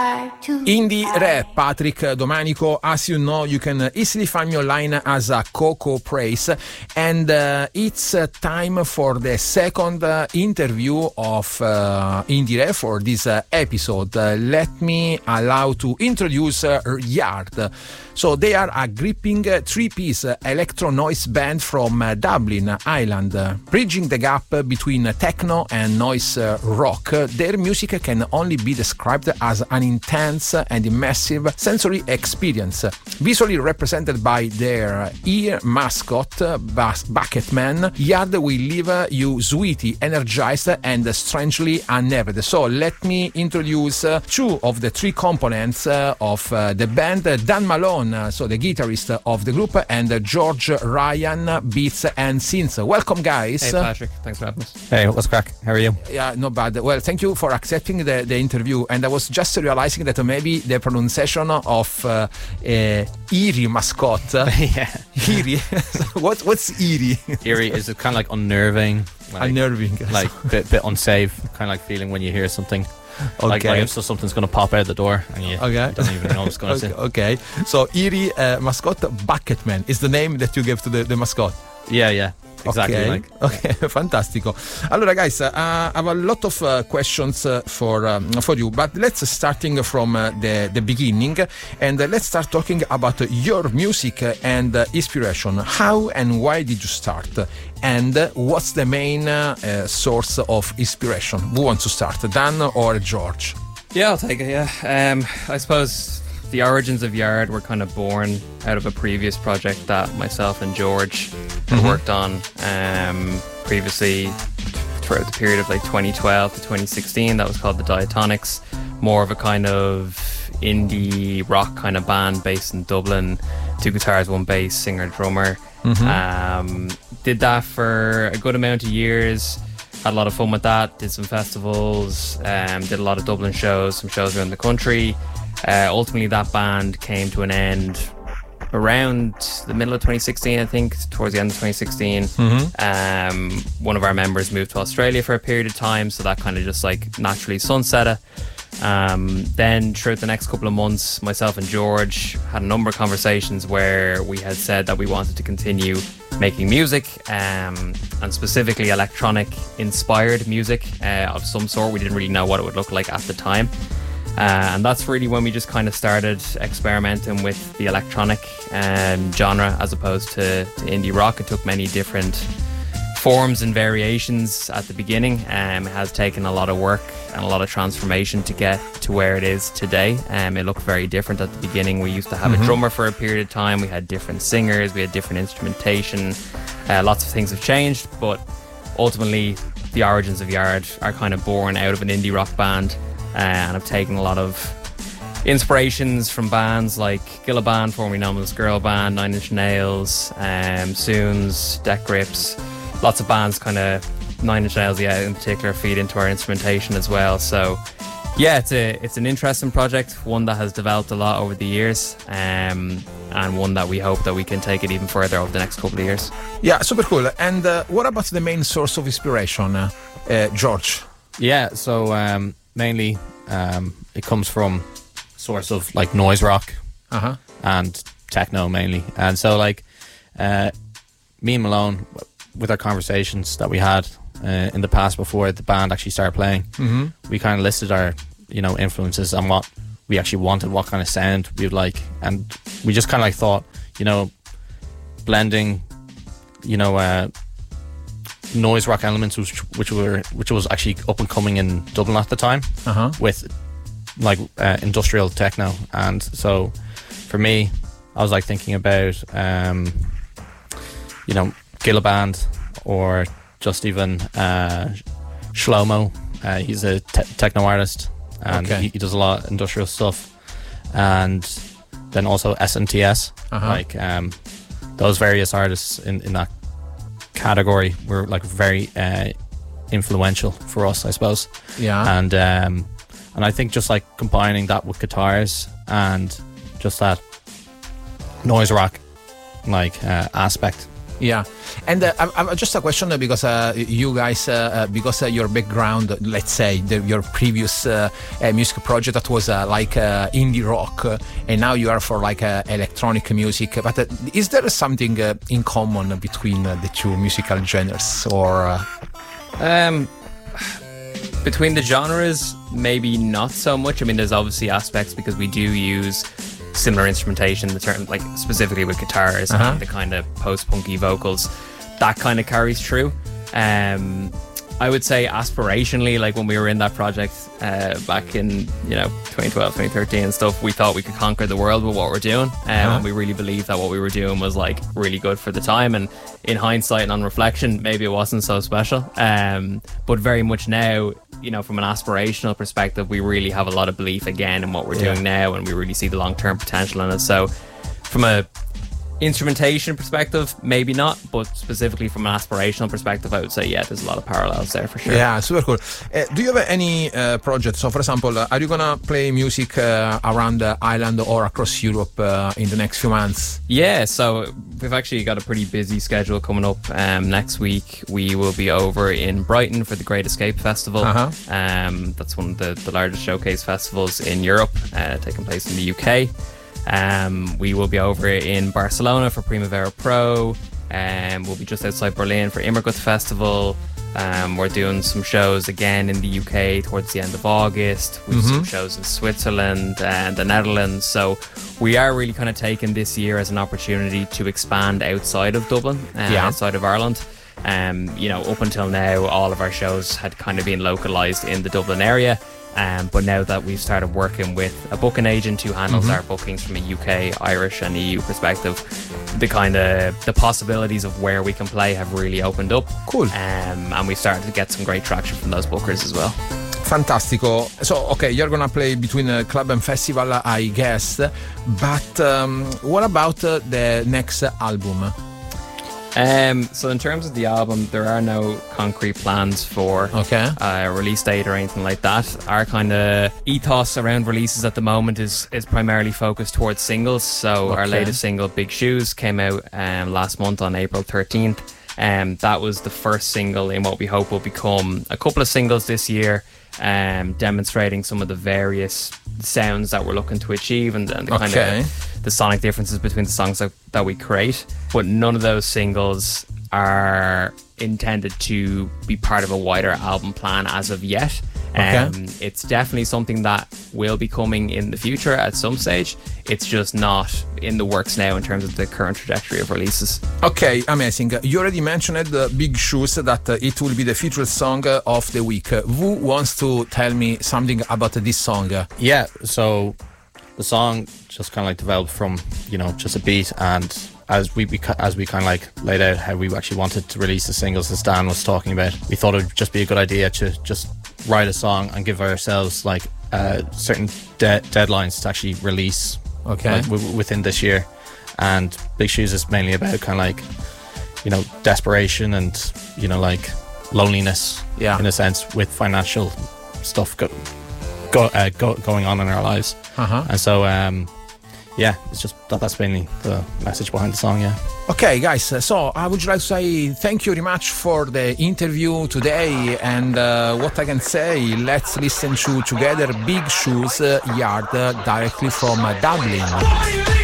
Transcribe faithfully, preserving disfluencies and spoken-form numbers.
Indie Rap, Patrick Domanico. As you know, you can easily find me online as a Coco Praise, and uh, it's uh, time for the second uh, interview of uh, Indie Rap for this uh, episode. Uh, let me allow to introduce uh, Yard. So they are a gripping uh, three-piece uh, electro noise band from uh, Dublin, Ireland, uh, bridging the gap between uh, techno and noise uh, rock. Uh, their music can only be described as an intense and immersive sensory experience, visually represented by their ear mascot, uh, Bas- Bucketman. Yard will leave uh, you sweaty, energized, and uh, strangely unnerved. So let me introduce uh, two of the three components uh, of uh, the band: Dan Malone, Uh, so the guitarist of the group, and uh, George Ryan, beats and synths. Welcome, guys. Hey, Patrick. Thanks for having us. Hey, what's crack? How are you? Yeah, not bad. Well, thank you for accepting the, the interview. And I was just realizing that maybe the pronunciation of uh, uh, Eerie mascot. Uh, yeah. Eerie. what, what's Eerie? Eerie is kind of like unnerving. Like, unnerving. Like a bit, bit unsafe, kind of like feeling when you hear something. Okay. Like, like if so something's going to pop out the door and you okay. don't even know what's going to okay. say. Okay, so Eerie uh, mascot Bucketman is the name that you gave to the, the mascot. Yeah, yeah. Exactly. Okay, like, okay. Fantastico. Allora, guys, uh, I have a lot of uh, questions uh, for um, for you, but let's starting from uh, the the beginning, and uh, let's start talking about uh, your music and uh, inspiration. How and why did you start? And uh, what's the main uh, uh, source of inspiration? Who wants to start, Dan or George? Yeah, I'll take it. Yeah, um, I suppose the origins of Yard were kind of born out of a previous project that myself and George had mm-hmm. worked on um, previously throughout the period of like twenty twelve to twenty sixteen. That was called the Diatonics, more of a kind of indie rock kind of band based in Dublin. Two guitars, one bass, singer, drummer. Mm-hmm. Um, did that for a good amount of years. Had a lot of fun with that. Did some festivals. Um, did a lot of Dublin shows, some shows around the country. Uh, ultimately, that band came to an end around the middle of twenty sixteen, I think, towards the end of twenty sixteen. Mm-hmm. Um, one of our members moved to Australia for a period of time, so that kind of just like naturally sunsetted. Um, then throughout the next couple of months, myself and George had a number of conversations where we had said that we wanted to continue making music, um, and specifically electronic inspired music uh, of some sort. We didn't really know what it would look like at the time. Uh, and that's really when we just kind of started experimenting with the electronic um, genre as opposed to, to indie rock. It took many different forms and variations at the beginning. Um, it has taken a lot of work and a lot of transformation to get to where it is today. Um, it looked very different at the beginning. We used to have mm-hmm. a drummer for a period of time. We had different singers. We had different instrumentation. Uh, lots of things have changed, but ultimately the origins of Yard are kind of born out of an indie rock band. Uh, and I've taken a lot of inspirations from bands like Gilliban, formerly known as Girl Band, Nine Inch Nails, um, Soons, Deck Grips. Lots of bands kind of, Nine Inch Nails, yeah, in particular, feed into our instrumentation as well. So, yeah, it's a it's an interesting project, one that has developed a lot over the years, um, and one that we hope that we can take it even further over the next couple of years. Yeah, super cool. And uh, what about the main source of inspiration, uh, uh, George? Yeah, so um, mainly um, it comes from source of like noise rock uh-huh. and techno mainly. And so like uh, me and Malone, with our conversations that we had uh, in the past before the band actually started playing, mm-hmm. we kind of listed our, you know, influences and what we actually wanted, what kind of sound we'd like, and we just kind of like thought, you know, blending, you know, uh, noise rock elements which, which were which was actually up and coming in Dublin at the time, uh-huh. with like uh, industrial techno. And so for me, I was like thinking about um, you know, Gilliband, or just even uh, Shlomo. Uh, he's a te- techno artist, and okay. he, he does a lot of industrial stuff. And then also S N T S, uh-huh. like um, those various artists in, in that category were like very uh, influential for us, I suppose. Yeah. And um, and I think just like combining that with guitars and just that noise rock like uh, aspect Yeah, and uh, I, I, just a question because uh, you guys, uh, because uh, your background, let's say the, your previous uh, uh, music project that was uh, like uh, indie rock, uh, and now you are for like uh, electronic music. But uh, is there something uh, in common between uh, the two musical genres, or? Uh... Um, between the genres, maybe not so much. I mean, there's obviously aspects because we do use similar instrumentation, the term, like specifically with guitars uh-huh. and the kind of post-punky vocals, that kind of carries through. Um, I would say aspirationally, like when we were in that project uh, back in, you know, twenty twelve, twenty thirteen and stuff, we thought we could conquer the world with what we're doing. Um, uh-huh. And we really believed that what we were doing was like really good for the time. And in hindsight and on reflection, maybe it wasn't so special. Um, but very much now, you know, from an aspirational perspective, we really have a lot of belief again in what we're yeah. doing now, and we really see the long-term potential in it. So from a instrumentation perspective, maybe not, but specifically from an aspirational perspective, I would say, yeah, there's a lot of parallels there for sure. Yeah, super cool. Uh, do you have any uh, project? So, for example, uh, are you gonna play music uh, around the island or across Europe uh, in the next few months? Yeah, so we've actually got a pretty busy schedule coming up. Um, next week, we will be over in Brighton for the Great Escape Festival. Uh-huh. Um, that's one of the, the largest showcase festivals in Europe, uh, taking place in the U K. Um, we will be over in Barcelona for Primavera Pro, and um, we'll be just outside Berlin for Immergut Festival. Um, we're doing some shows again in the U K towards the end of August. We've mm-hmm. some shows in Switzerland and the Netherlands. So we are really kind of taking this year as an opportunity to expand outside of Dublin, uh, yeah. outside of Ireland. Um, you know, up until now, all of our shows had kind of been localised in the Dublin area. Um, but now that we've started working with a booking agent who handles mm-hmm. our bookings from a U K, Irish and E U perspective, the kind of the possibilities of where we can play have really opened up. Cool. Um, and we started to get some great traction from those bookers as well. Fantastico. So, okay, you're gonna play between a club and festival, I guess. But um, what about uh, the next album? Um, so in terms of the album, there are no concrete plans for okay. a release date or anything like that. Our kind of ethos around releases at the moment is is primarily focused towards singles. So okay. our latest single, Big Shoes, came out um, last month on April thirteenth. Um, that was the first single in what we hope will become a couple of singles this year, um, demonstrating some of the various sounds that we're looking to achieve and, and the kind okay. of the sonic differences between the songs that, that we create. But none of those singles are intended to be part of a wider album plan as of yet. Okay. Um, it's definitely something that will be coming in the future at some stage. It's just not in the works now in terms of the current trajectory of releases. Okay, amazing. You already mentioned the uh, Big Shoes, that uh, it will be the featured song uh, of the week. Uh, who wants to tell me something about uh, this song? Yeah, so the song just kind of like developed from, you know, just a beat, and as we, we as we kind of like laid out how we actually wanted to release the singles, as Dan was talking about, we thought it would just be a good idea to just write a song and give ourselves like uh, certain de- deadlines to actually release okay. like, w- within this year. And Big Shoes is mainly about kind of like, you know, desperation and, you know, like loneliness yeah. in a sense, with financial stuff go, go, uh, go, going on in our lives. Uh-huh. And so um yeah, it's just that, that's mainly the message behind the song. Yeah. Okay, guys, so I would like to say thank you very much for the interview today, and uh, what I can say, let's listen to together Big Shoes uh, Yard uh, directly from uh, Dublin.